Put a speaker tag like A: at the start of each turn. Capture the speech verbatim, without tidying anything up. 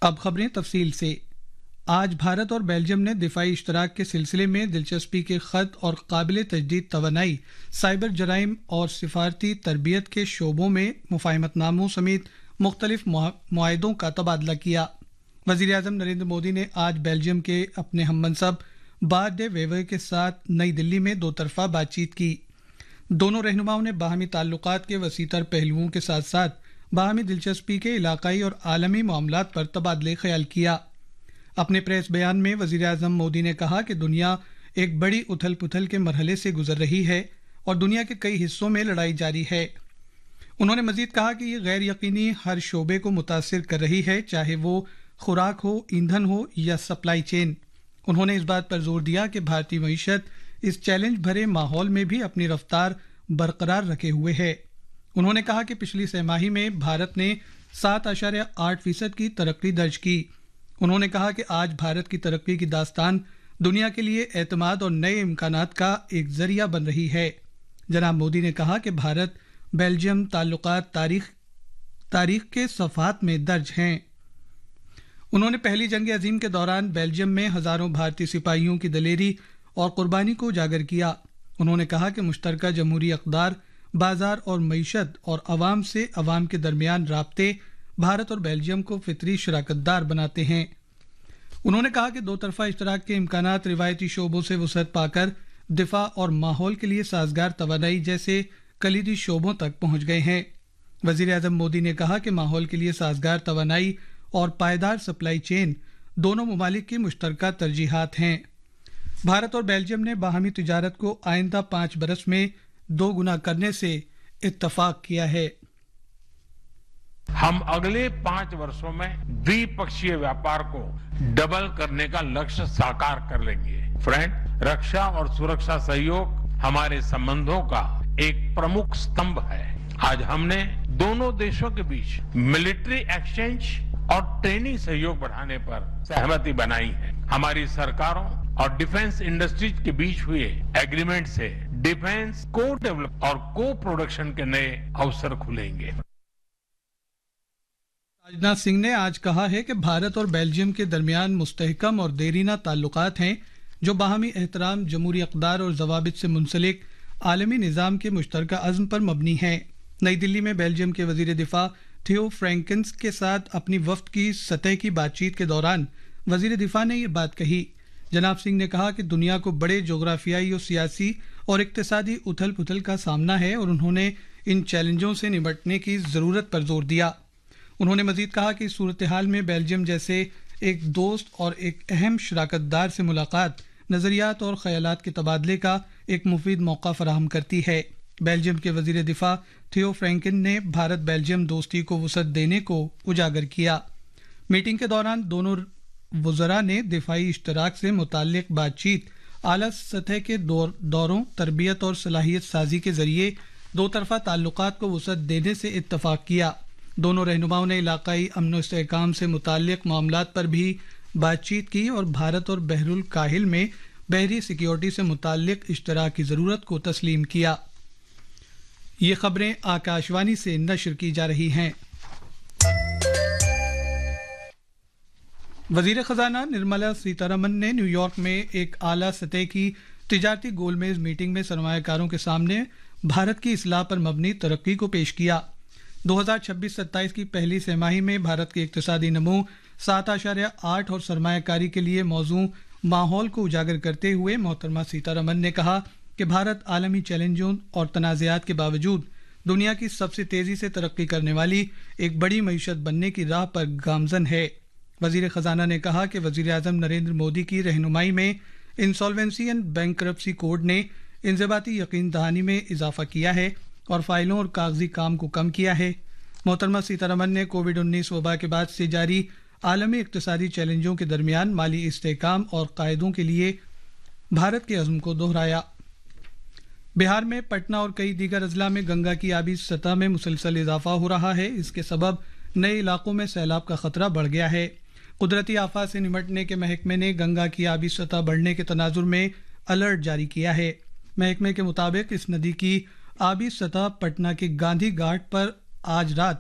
A: اب خبریں تفصیل سے۔ آج بھارت اور بیلجیم نے دفاعی اشتراک کے سلسلے میں دلچسپی کے خط اور قابل تجدید توانائی، سائبر جرائم اور سفارتی تربیت کے شعبوں میں مفاہمت ناموں سمیت مختلف معاہدوں کا تبادلہ کیا۔ وزیر اعظم نریندر مودی نے آج بیلجیم کے اپنے ہم منصب بارٹ ڈے ویور کے ساتھ نئی دلی میں دو طرفہ بات چیت کی۔ دونوں رہنماؤں نے باہمی تعلقات کے وسیع تر پہلوؤں کے ساتھ ساتھ باہمی دلچسپی کے علاقائی اور عالمی معاملات پر تبادلہ خیال کیا۔ اپنے پریس بیان میں وزیر اعظم مودی نے کہا کہ دنیا ایک بڑی اتھل پتھل کے مرحلے سے گزر رہی ہے اور دنیا کے کئی حصوں میں لڑائی جاری ہے۔ انہوں نے مزید کہا کہ یہ غیر یقینی ہر شعبے کو متاثر کر رہی ہے، چاہے وہ خوراک ہو، ایندھن ہو یا سپلائی چین۔ انہوں نے اس بات پر زور دیا کہ بھارتی معیشت اس چیلنج بھرے ماحول میں بھی اپنی رفتار برقرار رکھے ہوئے ہے۔ انہوں نے کہا کہ پچھلی سہ ماہی میں بھارت نے سات اشاریہ آٹھ فیصد کی ترقی درج کی۔ انہوں نے کہا کہ آج بھارت کی ترقی کی داستان دنیا کے لیے اعتماد اور نئے امکانات کا ایک ذریعہ بن رہی ہے۔ جناب مودی نے کہا کہ بھارت بیلجیم تعلقات تاریخ تاریخ کے صفحات میں درج ہیں۔ انہوں نے پہلی جنگ عظیم کے دوران بیلجیم میں ہزاروں بھارتی سپاہیوں کی دلیری اور قربانی کو اجاگر کیا۔ انہوں نے کہا کہ مشترکہ جمہوری اقدار، بازار اور معیشت اور عوام سے عوام کے درمیان رابطے بھارت اور بیلجیم کو فطری شراکت دار بناتے ہیں۔ انہوں نے کہا کہ دو طرفہ اشتراک کے امکانات روایتی شعبوں سے وسعت پا کر دفاع اور ماحول کے لیے سازگار توانائی جیسے کلیدی شعبوں تک پہنچ گئے ہیں۔ وزیر اعظم مودی نے کہا کہ ماحول کے لیے سازگار توانائی اور پائیدار سپلائی چین دونوں ممالک کی مشترکہ ترجیحات ہیں۔ بھارت اور بیلجیم نے باہمی تجارت کو آئندہ پانچ برس میں دو گنا کرنے سے اتفاق کیا ہے۔
B: ہم اگلے پانچ برسوں میں द्विपक्षीय व्यापार को डबल करने का लक्ष्य साकार कर लेंगे। फ्रेंड, रक्षा और सुरक्षा सहयोग हमारे संबंधों का एक प्रमुख स्तंभ है। आज हमने दोनों देशों के बीच मिलिट्री एक्सचेंज और ट्रेनिंग सहयोग बढ़ाने पर सहमति बनाई है। हमारी सरकारों और डिफेंस इंडस्ट्रीज के बीच हुए एग्रीमेंट से डिफेंस को डेवलप और को प्रोडक्शन के नए अवसर खुलेंगे।
A: راجناتھ سنگھ نے آج کہا ہے کہ بھارت اور بیلجیم کے درمیان مستحکم اور دیرینہ تعلقات ہیں جو باہمی احترام، جمہوری اقدار اور ضوابط سے منسلک عالمی نظام کے مشترکہ عزم پر مبنی ہیں۔ نئی دلی میں بیلجیم کے وزیر دفاع تھیو فرینکنس کے ساتھ اپنی وفد کی سطح کی بات چیت کے دوران وزیر دفاع نے یہ بات کہی۔ جناب سنگھ نے کہا کہ دنیا کو بڑے جغرافیائی اور سیاسی اور اقتصادی اتھل پتھل کا سامنا ہے اور انہوں نے ان چیلنجوں سے نمٹنے کی ضرورت پر زور دیا۔ انہوں نے مزید کہا کہ اس صورتحال میں بیلجیم جیسے ایک دوست اور ایک اہم شراکت دار سے ملاقات نظریات اور خیالات کے تبادلے کا ایک مفید موقع فراہم کرتی ہے۔ بیلجیم کے وزیر دفاع تھیو فرینکن نے بھارت بیلجیم دوستی کو وسعت دینے کو اجاگر کیا۔ میٹنگ کے دوران دونوں وزراء نے دفاعی اشتراک سے متعلق بات چیت، اعلیٰ سطح کے دور دوروں، تربیت اور صلاحیت سازی کے ذریعے دو طرفہ تعلقات کو وسعت دینے سے اتفاق کیا۔ دونوں رہنماؤں نے علاقائی امن و استحکام سے متعلق معاملات پر بھی بات چیت کی اور بھارت اور بحر الکاہل میں بحری سیکیورٹی سے متعلق اشتراک کی ضرورت کو تسلیم کیا۔ یہ خبریں آکاشوانی سے نشر کی جا رہی ہیں۔ وزیر خزانہ نرملا سیتارمن نے نیو یارک میں ایک اعلیٰ سطح کی تجارتی گول میز میٹنگ میں سرمایہ کاروں کے سامنے بھارت کی اصلاح پر مبنی ترقی کو پیش کیا۔ دو ہزار چھبیس ستائیس کی پہلی سہ ماہی میں بھارت کے اقتصادی نمو سات اشاریہ آٹھ اور سرمایہ کاری کے لیے موزوں ماحول کو اجاگر کرتے ہوئے محترمہ سیتارمن نے کہا کہ بھارت عالمی چیلنجوں اور تنازعات کے باوجود دنیا کی سب سے تیزی سے ترقی کرنے والی ایک بڑی معیشت بننے کی راہ پر گامزن ہے۔ وزیر خزانہ نے کہا کہ وزیر اعظم نریندر مودی کی رہنمائی میں انسالوینسی اینڈ بینکرپسی کوڈ نے انضباطی یقین دہانی میں اضافہ کیا ہے اور فائلوں اور کاغذی کام کو کم کیا ہے۔ محترمہ سیتارمن نے کووڈ انیس وبا کے بعد سے جاری عالمی اقتصادی چیلنجوں کے درمیان مالی استحکام اور قاعدوں کے لیے بھارت کے عزم کو دہرایا۔ بہار میں پٹنہ اور کئی دیگر اضلاع میں گنگا کی آبی سطح میں مسلسل اضافہ ہو رہا ہے۔ اس کے سبب نئے علاقوں میں سیلاب کا خطرہ بڑھ گیا ہے۔ قدرتی آفات سے نمٹنے کے محکمے نے گنگا کی آبی سطح بڑھنے کے تناظر میں الرٹ جاری کیا ہے۔ محکمے کے مطابق اس ندی کی آبی سطح پٹنہ کے گاندھی گھاٹ پر آج رات